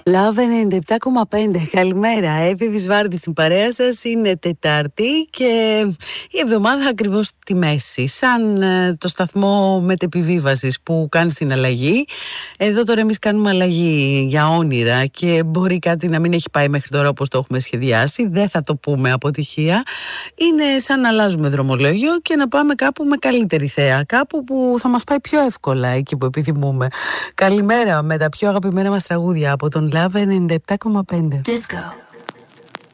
Love 97,5. Καλημέρα. Έφηβης Βάρδη στην παρέα σας. Είναι Τετάρτη και η εβδομάδα ακριβώς στη μέση. Σαν το σταθμό μετεπιβίβασης που κάνει την αλλαγή. Εδώ τώρα εμείς κάνουμε αλλαγή για όνειρα και μπορεί κάτι να μην έχει πάει μέχρι τώρα όπως το έχουμε σχεδιάσει. Δεν θα το πούμε αποτυχία. Είναι σαν να αλλάζουμε δρομολόγιο και να πάμε κάπου με καλύτερη θέα. Κάπου που θα μας πάει πιο εύκολα εκεί που επιθυμούμε. Καλημέρα με τα πιο αγαπημένα μας τραγούδια από τον Love 97,5. Disco.